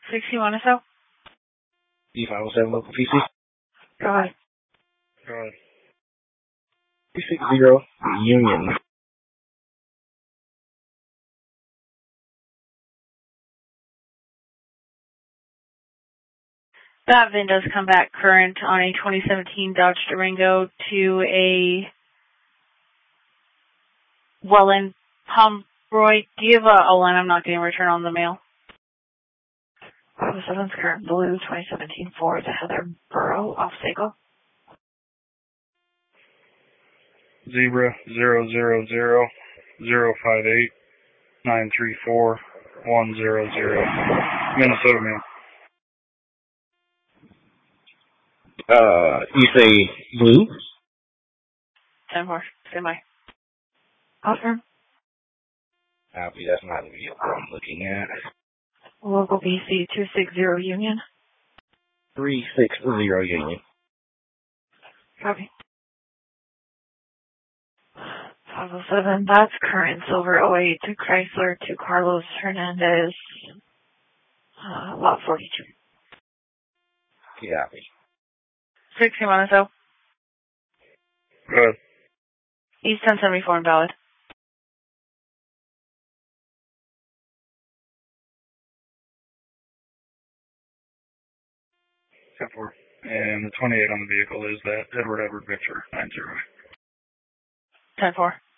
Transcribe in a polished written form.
61 or so? D507 local PC. Go ahead. Go ahead. 260 Union. That VIN does come back current on a 2017 Dodge Durango to a Welland Pomeroy. Do you have a line I'm not getting a return on the mail? 7's current blue 2017 Ford Heather Burrow off Segal. 000058934 Minnesota mail. You say blue? 10-4. Stand by. Confirm. Copy, that's not the vehicle I'm looking at. Local BC 260 Union. 360 Union. Copy. 507, that's current silver 08 to Chrysler to Carlos Hernandez, lot 42. Copy. 61 or so. Go ahead. East 1074 invalid. 10-4. And the 28 on the vehicle is that Edward Victor 90. 10-4.